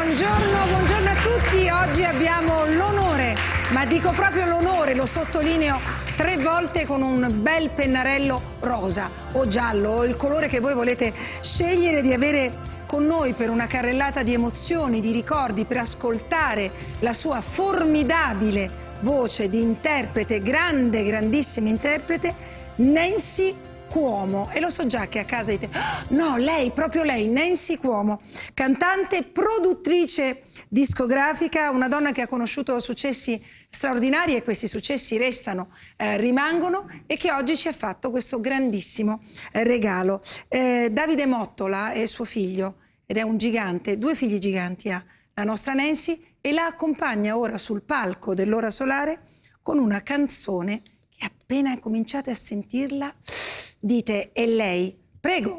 Buongiorno, buongiorno a tutti. Oggi abbiamo l'onore, ma dico proprio l'onore, lo sottolineo 3 volte, con un bel pennarello rosa o giallo, o il colore che voi volete scegliere, di avere con noi per una carrellata di emozioni, di ricordi, per ascoltare la sua formidabile voce di interprete, grandissima interprete, Nancy Cuomo. E lo so già che a casa dite: no, lei, proprio lei, Nancy Cuomo, cantante, produttrice discografica, una donna che ha conosciuto successi straordinari, e questi successi rimangono, e che oggi ci ha fatto questo grandissimo regalo. Davide Mottola è suo figlio ed è un gigante, 2 figli giganti ha la nostra Nancy, e la accompagna ora sul palco dell'Ora Solare con una canzone che appena cominciate a sentirla dite: è lei. Prego.